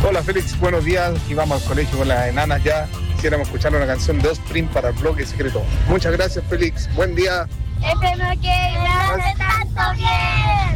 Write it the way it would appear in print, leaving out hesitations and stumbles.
Hola Félix, buenos días. Y vamos al colegio con las enanas ya. Quisiéramos escuchar una canción de Offspring para el bloque secreto. Muchas gracias Félix, buen día. FM que me hace tanto bien.